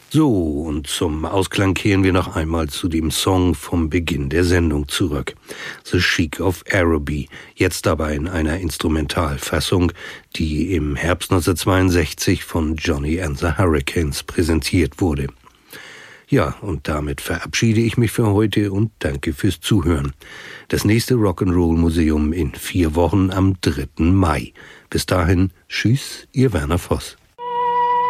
So, und zum Ausklang kehren wir noch einmal zu dem Song vom Beginn der Sendung zurück. The Sheik of Araby, jetzt dabei in einer Instrumentalfassung, die im Herbst 1962 von Johnny and the Hurricanes präsentiert wurde. Ja, und damit verabschiede ich mich für heute und danke fürs Zuhören. Das nächste Rock'n'Roll Museum in 4 Wochen am 3. Mai. Bis dahin, tschüss, Ihr Werner Voss.